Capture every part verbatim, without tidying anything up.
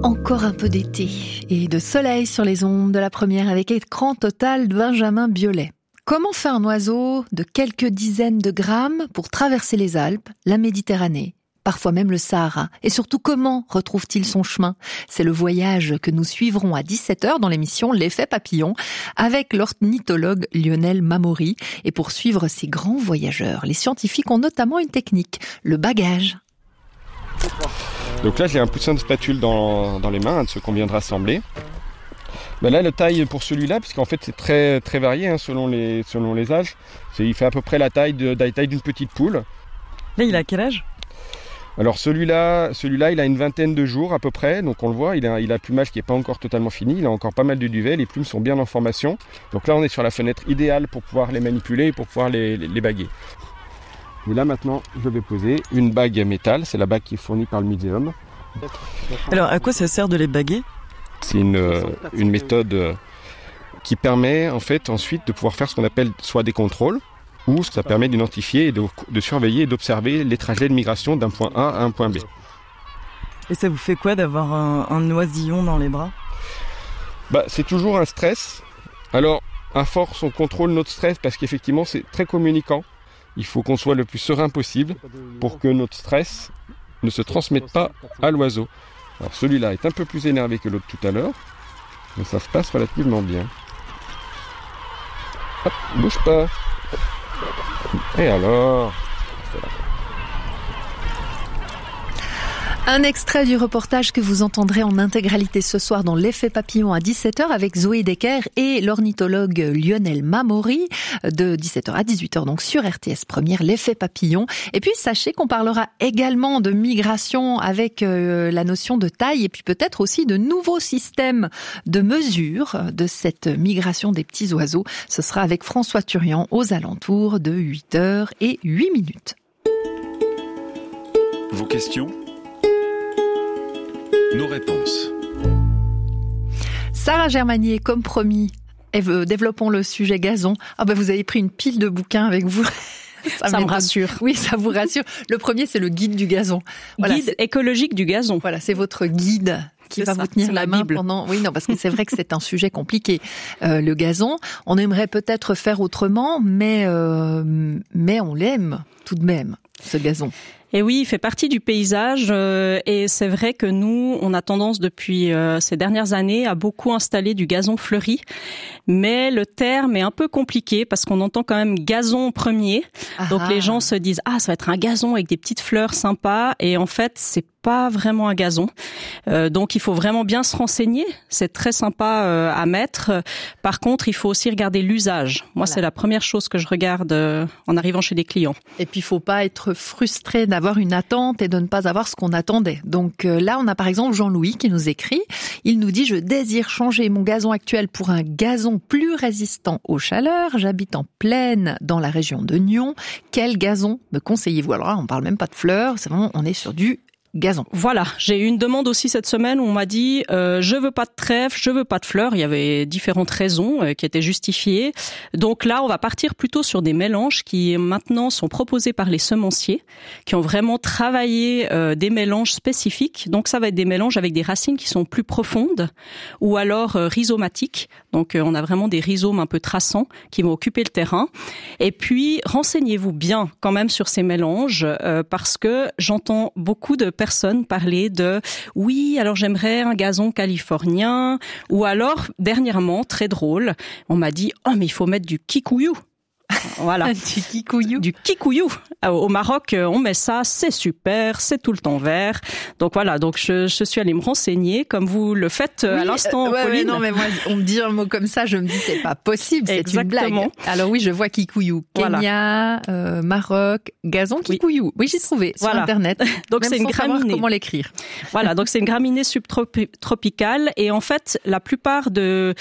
Encore un peu d'été et de soleil sur les ondes de la première avec écran total de Benjamin Biolay. Comment fait un oiseau de quelques dizaines de grammes pour traverser les Alpes, la Méditerranée, parfois même le Sahara? Et surtout, comment retrouve-t-il son chemin? C'est le voyage que nous suivrons à dix-sept heures dans l'émission L'Effet Papillon avec l'ornithologue Lionel Mamori. Et pour suivre ces grands voyageurs, les scientifiques ont notamment une technique, le bagage. Donc là j'ai un poussin de spatule dans, dans les mains, un de ceux qu'on vient de rassembler. Ben là la taille pour celui-là, parce qu'en fait c'est très, très varié hein, selon, les, selon les âges. C'est, il fait à peu près la taille, de, la taille d'une petite poule. Là il a quel âge? Alors celui-là, celui-là il a une vingtaine de jours à peu près, donc on le voit, il a, il a un plumage qui n'est pas encore totalement fini, il a encore pas mal de duvet, les plumes sont bien en formation. Donc là on est sur la fenêtre idéale pour pouvoir les manipuler et pour pouvoir les, les, les baguer. Et là maintenant je vais poser une bague métal, c'est la bague qui est fournie par le muséum. Alors à quoi ça sert de les baguer? C'est une, euh, une méthode euh, qui permet en fait ensuite de pouvoir faire ce qu'on appelle soit des contrôles, ou ça permet d'identifier et de, de surveiller et d'observer les trajets de migration d'un point A à un point B. Et ça vous fait quoi d'avoir un, un oisillon dans les bras? Bah, c'est toujours un stress. Alors à force on contrôle notre stress parce qu'effectivement c'est très communicant. Il faut qu'on soit le plus serein possible pour que notre stress ne se transmette pas à l'oiseau. Alors celui-là est un peu plus énervé que l'autre tout à l'heure, mais ça se passe relativement bien. Hop, bouge pas. Et alors ? Un extrait du reportage que vous entendrez en intégralité ce soir dans l'Effet Papillon à dix-sept heures avec Zoé Decker et l'ornithologue Lionel Mamori de dix-sept heures à dix-huit heures donc sur R T S Première, l'Effet Papillon. Et puis sachez qu'on parlera également de migration avec euh, la notion de taille et puis peut-être aussi de nouveaux systèmes de mesure de cette migration des petits oiseaux. Ce sera avec François Turian aux alentours de huit heures et huit minutes. Vos questions ? Nos réponses. Sarah Germanier, comme promis, développons le sujet gazon. Ah ben vous avez pris une pile de bouquins avec vous. Ça, ça me rassure. Oui, ça vous rassure. Le premier, c'est le guide du gazon. Voilà, guide c'est... écologique du gazon. Voilà, c'est votre guide qui c'est va ça, vous tenir la, la main Bible. Pendant. Oui, non, parce que c'est vrai que c'est un sujet compliqué. Euh, le gazon, on aimerait peut-être faire autrement, mais euh, mais on l'aime tout de même, ce gazon. Et oui, il fait partie du paysage euh, et c'est vrai que nous, on a tendance depuis euh, ces dernières années à beaucoup installer du gazon fleuri. Mais le terme est un peu compliqué parce qu'on entend quand même gazon premier. Ah Donc les gens se disent « Ah, ça va être un gazon avec des petites fleurs sympas » et en fait, c'est pas vraiment un gazon. Euh, donc il faut vraiment bien se renseigner. C'est très sympa euh, à mettre. Par contre, il faut aussi regarder l'usage. Moi, voilà. C'est la première chose que je regarde euh, en arrivant chez des clients. Et puis, il faut pas être frustré d'avoir une attente et de ne pas avoir ce qu'on attendait. Donc euh, là, on a par exemple Jean-Louis qui nous écrit. Il nous dit « Je désire changer mon gazon actuel pour un gazon plus résistant aux chaleurs. J'habite en plaine dans la région de Nyon. Quel gazon me conseillez-vous » Alors là, on parle même pas de fleurs. C'est vraiment, on est sur du gazon. Voilà, j'ai eu une demande aussi cette semaine où on m'a dit euh, je veux pas de trèfle, je veux pas de fleurs. Il y avait différentes raisons euh, qui étaient justifiées. Donc là, on va partir plutôt sur des mélanges qui maintenant sont proposés par les semenciers, qui ont vraiment travaillé euh, des mélanges spécifiques. Donc ça va être des mélanges avec des racines qui sont plus profondes ou alors euh, rhizomatiques. Donc euh, on a vraiment des rhizomes un peu traçants qui vont occuper le terrain. Et puis renseignez-vous bien quand même sur ces mélanges euh, parce que j'entends beaucoup de personnes parler de « oui, alors j'aimerais un gazon californien » ou alors, dernièrement, très drôle, on m'a dit « oh, mais il faut mettre du kikuyu ». Voilà. Du kikuyu. Du kikuyu. Au Maroc, on met ça, c'est super, c'est tout le temps vert. Donc voilà, donc je, je suis allée me renseigner, comme vous le faites oui, à l'instant, euh, ouais, Pauline. Ouais, non, mais moi, on me dit un mot comme ça, je me dis c'est pas possible, c'est Exactement. Une blague. Alors oui, je vois kikuyu. Kenya, voilà. euh, Maroc, gazon kikuyu. Oui, oui j'ai trouvé sur voilà. Internet. Donc même c'est une sans savoir graminée. Comment l'écrire. Voilà, donc c'est une graminée subtropicale et en fait, la plupart de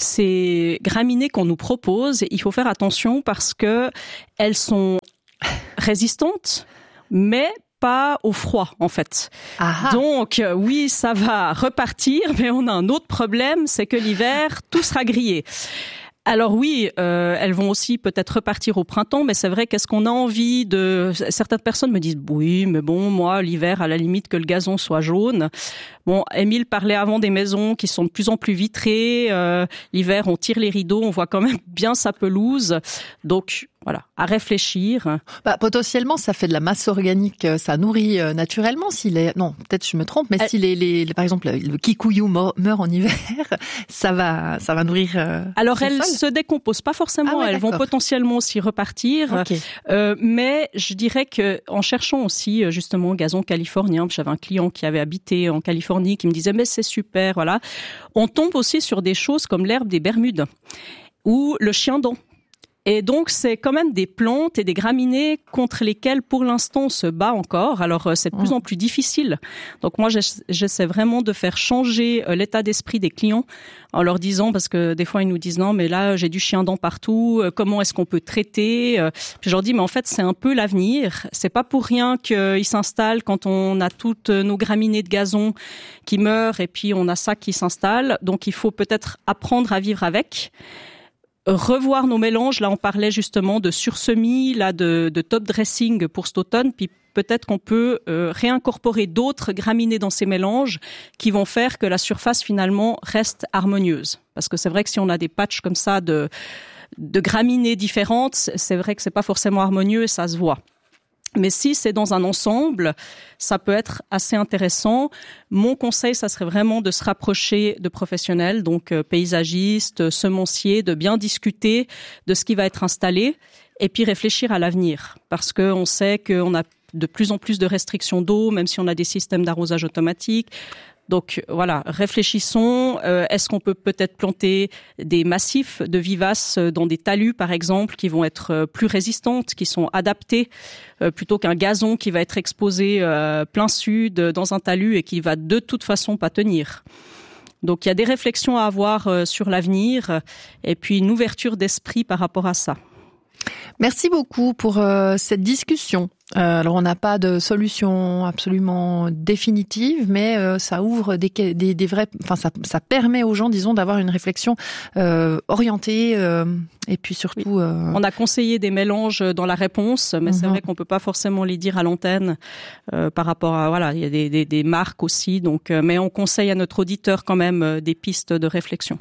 ces graminées qu'on nous propose, il faut faire attention parce que elles sont résistantes, mais pas au froid, en fait. Aha. Donc, oui, ça va repartir, mais on a un autre problème, c'est que l'hiver, tout sera grillé. Alors oui, euh, elles vont aussi peut-être repartir au printemps, mais c'est vrai qu'est-ce qu'on a envie de... Certaines personnes me disent, oui, mais bon, moi, l'hiver, à la limite que le gazon soit jaune. Bon, Émile parlait avant des maisons qui sont de plus en plus vitrées. Euh, l'hiver, on tire les rideaux, on voit quand même bien sa pelouse. Donc, voilà, à réfléchir. Bah, potentiellement, ça fait de la masse organique, ça nourrit euh, naturellement. Si les... Non, peut-être je me trompe, mais Elle... si les, les, les, par exemple, le kikuyu meurt en hiver, ça va, ça va nourrir. Euh, Alors, elles se décomposent pas forcément. Ah ouais, elles d'accord. vont potentiellement aussi repartir. Okay. Euh, mais je dirais que en cherchant aussi justement gazon californien, j'avais un client qui avait habité en Californie qui me disait mais c'est super, voilà. On tombe aussi sur des choses comme l'herbe des Bermudes ou le chien-dent. Et donc, c'est quand même des plantes et des graminées contre lesquelles, pour l'instant, on se bat encore. Alors, c'est de plus en plus difficile. Donc, moi, j'essaie vraiment de faire changer l'état d'esprit des clients en leur disant, parce que des fois, ils nous disent, non, mais là, j'ai du chien-dent partout. Comment est-ce qu'on peut traiter? Puis, je leur dis, mais en fait, c'est un peu l'avenir. C'est pas pour rien qu'ils s'installent quand on a toutes nos graminées de gazon qui meurent et puis on a ça qui s'installe. Donc, il faut peut-être apprendre à vivre avec. Revoir nos mélanges, là on parlait justement de sursemis, là de, de top dressing pour cet automne, puis peut-être qu'on peut euh, réincorporer d'autres graminées dans ces mélanges qui vont faire que la surface finalement reste harmonieuse. Parce que c'est vrai que si on a des patchs comme ça de, de graminées différentes, c'est vrai que c'est pas forcément harmonieux et ça se voit. Mais si c'est dans un ensemble, ça peut être assez intéressant. Mon conseil, ça serait vraiment de se rapprocher de professionnels, donc euh, paysagistes, semenciers, de bien discuter de ce qui va être installé et puis réfléchir à l'avenir. Parce qu'on sait qu'on a de plus en plus de restrictions d'eau, même si on a des systèmes d'arrosage automatique. Donc voilà, réfléchissons. Euh, est-ce qu'on peut peut-être planter des massifs de vivaces dans des talus, par exemple, qui vont être plus résistantes, qui sont adaptées, euh, plutôt qu'un gazon qui va être exposé euh, plein sud dans un talus et qui va de toute façon pas tenir. Donc il y a des réflexions à avoir euh, sur l'avenir et puis une ouverture d'esprit par rapport à ça. Merci beaucoup pour euh, cette discussion. Euh, alors on n'a pas de solution absolument définitive, mais euh, ça ouvre des, des, des vrais, enfin ça, ça permet aux gens, disons, d'avoir une réflexion euh, orientée euh, et puis surtout. Oui. Euh... On a conseillé des mélanges dans la réponse, mais mm-hmm. c'est vrai qu'on peut pas forcément les dire à l'antenne euh, par rapport à voilà, il y a des, des, des marques aussi, donc euh, mais on conseille à notre auditeur quand même euh, des pistes de réflexion.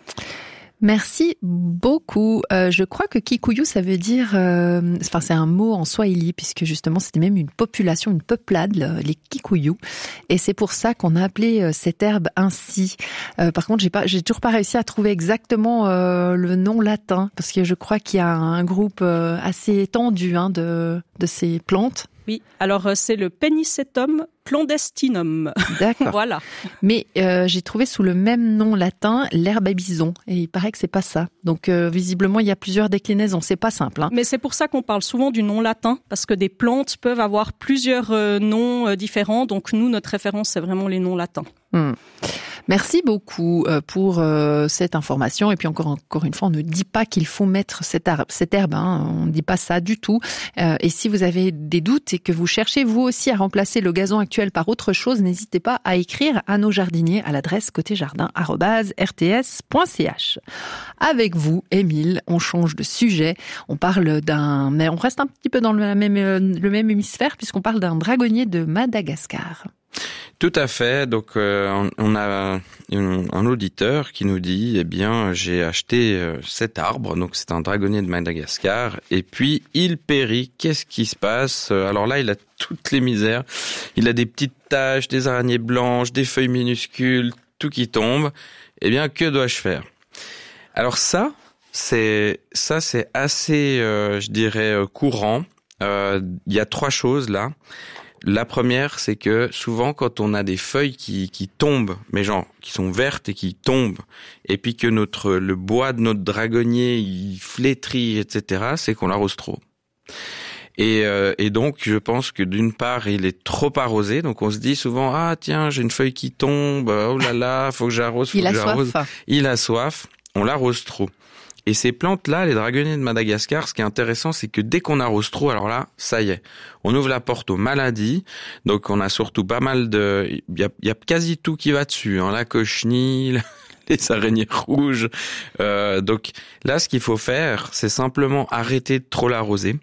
Merci beaucoup. Euh, je crois que kikuyu, ça veut dire, euh, enfin c'est un mot en swahili puisque justement c'était même une population, une peuplade, les kikuyu, et c'est pour ça qu'on a appelé euh, cette herbe ainsi. Euh, par contre, j'ai pas, j'ai toujours pas réussi à trouver exactement euh, le nom latin parce que je crois qu'il y a un groupe euh, assez étendu hein, de de ces plantes. Oui, alors c'est le Pennisetum clandestinum. D'accord. Voilà. Mais euh, j'ai trouvé sous le même nom latin l'herbe à bison et il paraît que c'est pas ça. Donc euh, visiblement il y a plusieurs déclinaisons, c'est pas simple. Hein. Mais c'est pour ça qu'on parle souvent du nom latin parce que des plantes peuvent avoir plusieurs euh, noms euh, différents. Donc nous notre référence c'est vraiment les noms latins. Hmm. Merci beaucoup pour cette information. Et puis encore, encore une fois, on ne dit pas qu'il faut mettre cette herbe, cette herbe hein. On ne dit pas ça du tout. Et si vous avez des doutes et que vous cherchez vous aussi à remplacer le gazon actuel par autre chose, n'hésitez pas à écrire à nos jardiniers à l'adresse côté jardin arobase r t s point c h. Avec vous, Émile, on change de sujet. On parle d'un, mais on reste un petit peu dans le même, le même hémisphère puisqu'on parle d'un dragonnier de Madagascar. Tout à fait. Donc, euh, on a un, un auditeur qui nous dit, eh bien, j'ai acheté euh, cet arbre. Donc, c'est un dragonnier de Madagascar. Et puis, il périt. Qu'est-ce qui se passe? Alors là, il a toutes les misères. Il a des petites taches, des araignées blanches, des feuilles minuscules, tout qui tombe. Eh bien, que dois-je faire? Alors ça, c'est ça, c'est assez, euh, je dirais, courant. Euh, il y a trois choses là. La première, c'est que souvent quand on a des feuilles qui qui tombent, mais genre qui sont vertes et qui tombent, et puis que notre le bois de notre dragonnier il flétrit, et cetera, c'est qu'on l'arrose trop. Et euh, et donc je pense que d'une part il est trop arrosé, donc on se dit souvent ah tiens j'ai une feuille qui tombe, oh là là faut que j'arrose, faut il que a j'arrose. Soif. Il a soif, on l'arrose trop. Et ces plantes-là, les dragonniers de Madagascar, ce qui est intéressant, c'est que dès qu'on arrose trop, alors là, ça y est, on ouvre la porte aux maladies. Donc on a surtout pas mal de, il y a, il y a quasi tout qui va dessus, hein, la cochenille, les araignées rouges. Euh, donc là, ce qu'il faut faire, c'est simplement arrêter de trop l'arroser.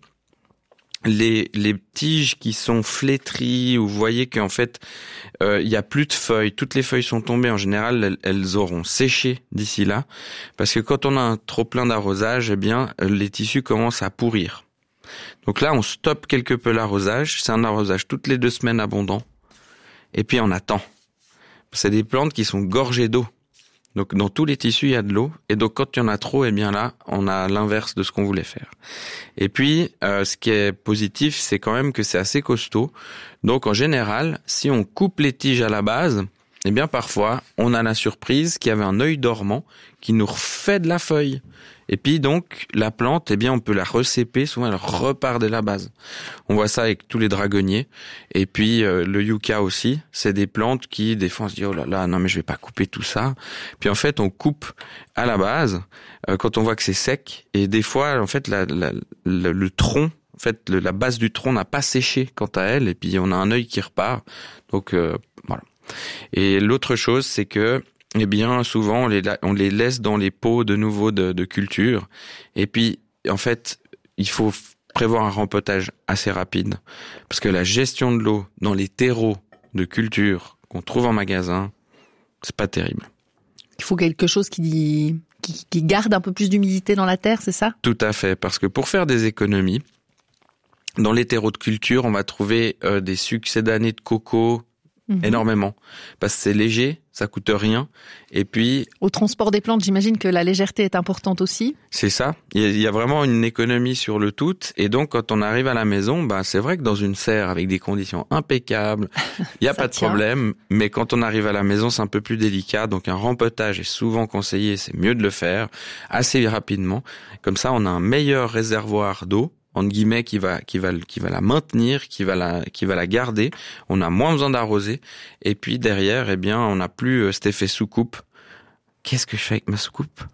Les, les tiges qui sont flétries, ou vous voyez qu'en fait, euh, il y a plus de feuilles, toutes les feuilles sont tombées, en général, elles, elles auront séché d'ici là, parce que quand on a un trop plein d'arrosage, eh bien, les tissus commencent à pourrir. Donc là, on stoppe quelque peu l'arrosage, c'est un arrosage toutes les deux semaines abondant, et puis on attend. C'est des plantes qui sont gorgées d'eau. Donc dans tous les tissus, il y a de l'eau, et donc quand il y en a trop, eh bien là, on a l'inverse de ce qu'on voulait faire. Et puis, euh, ce qui est positif, c'est quand même que c'est assez costaud. Donc en général, si on coupe les tiges à la base, eh bien parfois, on a la surprise qu'il y avait un œil dormant qui nous refait de la feuille. Et puis donc, la plante, eh bien on peut la recéper, souvent elle repart de la base. On voit ça avec tous les dragonniers. Et puis euh, le yucca aussi, c'est des plantes qui, des fois on se dit, oh là là, non mais je vais pas couper tout ça. Puis en fait, on coupe à la base, euh, quand on voit que c'est sec. Et des fois, en fait, la, la, le, le tronc, en fait, le, la base du tronc n'a pas séché quant à elle. Et puis on a un œil qui repart. Donc euh, voilà. Et l'autre chose, c'est que eh bien, souvent, on les, on les laisse dans les pots de nouveau de, de culture. Et puis, en fait, il faut prévoir un rempotage assez rapide. Parce que la gestion de l'eau dans les terreaux de culture qu'on trouve en magasin, c'est pas terrible. Il faut quelque chose qui, qui, qui garde un peu plus d'humidité dans la terre, c'est ça ? Tout à fait. Parce que pour faire des économies, dans les terreaux de culture, on va trouver euh, des succédanés de coco, Mmh. énormément, parce que c'est léger, ça coûte rien, et puis... Au transport des plantes, j'imagine que la légèreté est importante aussi. C'est ça, il y a, il y a vraiment une économie sur le tout, et donc quand on arrive à la maison, bah, c'est vrai que dans une serre avec des conditions impeccables, il n'y a pas de tient. problème, mais quand on arrive à la maison, c'est un peu plus délicat, donc un rempotage est souvent conseillé, c'est mieux de le faire assez rapidement, comme ça on a un meilleur réservoir d'eau, entre guillemets, qui va, qui va, qui va la maintenir, qui va la, qui va la garder. On a moins besoin d'arroser. Et puis derrière, eh bien, on n'a plus euh, cet effet soucoupe. Qu'est-ce que je fais avec ma soucoupe?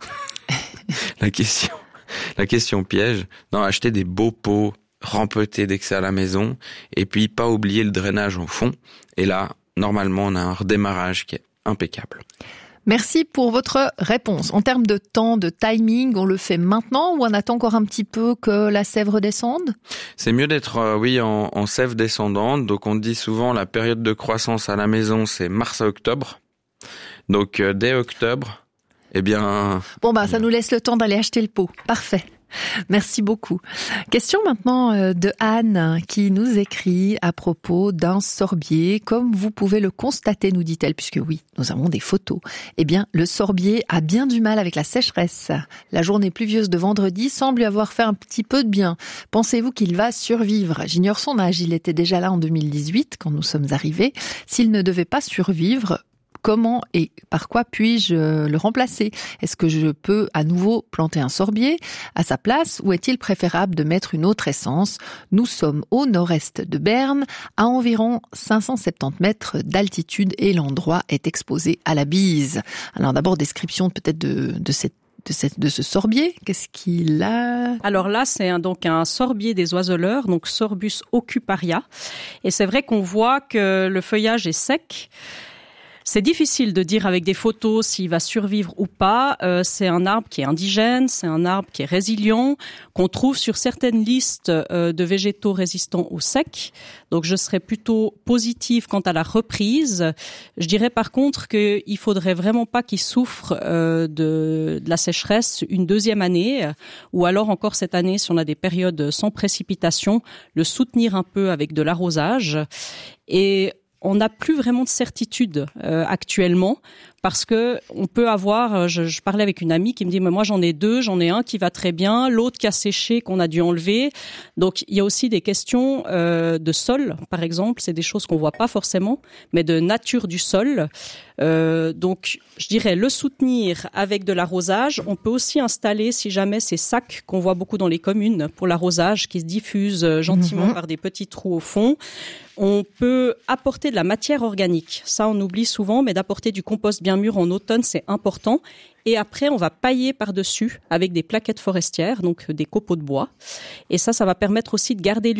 La question, la question piège. Non, acheter des beaux pots rempotés dès que c'est à la maison. Et puis, pas oublier le drainage au fond. Et là, normalement, on a un redémarrage qui est impeccable. Merci pour votre réponse. En termes de temps, de timing, on le fait maintenant ou on attend encore un petit peu que la sève redescende ? C'est mieux d'être, euh, oui, en, en sève descendante. Donc, on dit souvent la période de croissance à la maison, c'est mars à octobre. Donc, euh, dès octobre, eh bien... Bon, bah, ça nous laisse le temps d'aller acheter le pot. Parfait. Merci beaucoup. Question maintenant de Anne qui nous écrit à propos d'un sorbier. Comme vous pouvez le constater, nous dit-elle, puisque oui, nous avons des photos, eh bien, le sorbier a bien du mal avec la sécheresse. La journée pluvieuse de vendredi semble lui avoir fait un petit peu de bien. Pensez-vous qu'il va survivre ? J'ignore son âge, il était déjà là en deux mille dix-huit quand nous sommes arrivés. S'il ne devait pas survivre, comment et par quoi puis-je le remplacer ? Est-ce que je peux à nouveau planter un sorbier à sa place ou est-il préférable de mettre une autre essence ? Nous sommes au nord-est de Berne, à environ cinq cent soixante-dix mètres d'altitude et l'endroit est exposé à la bise. Alors d'abord, description peut-être de, de cette De, cette, de ce sorbier, qu'est-ce qu'il a ? Alors là, c'est un, donc un sorbier des oiseleurs, donc Sorbus ocuparia. Et c'est vrai qu'on voit que le feuillage est sec. C'est difficile de dire avec des photos s'il va survivre ou pas. Euh, c'est un arbre qui est indigène, c'est un arbre qui est résilient, qu'on trouve sur certaines listes euh, de végétaux résistants au sec. Donc je serais plutôt positive quant à la reprise. Je dirais par contre qu'il faudrait vraiment pas qu'il souffre euh, de, de la sécheresse une deuxième année, ou alors encore cette année, si on a des périodes sans précipitation, le soutenir un peu avec de l'arrosage. Et on n'a plus vraiment de certitude euh, actuellement parce que on peut avoir, je, je parlais avec une amie qui me dit mais moi j'en ai deux, j'en ai un qui va très bien, l'autre qui a séché qu'on a dû enlever. Donc il y a aussi des questions euh, de sol par exemple, c'est des choses qu'on voit pas forcément, mais de nature du sol. Euh, donc je dirais le soutenir avec de l'arrosage. On peut aussi installer si jamais ces sacs qu'on voit beaucoup dans les communes pour l'arrosage qui se diffusent gentiment mmh. par des petits trous au fond. On peut apporter de la matière organique. Ça, on oublie souvent, mais d'apporter du compost bien mûr en automne, c'est important. Et après, on va pailler par-dessus avec des plaquettes forestières, donc des copeaux de bois. Et ça, ça va permettre aussi de garder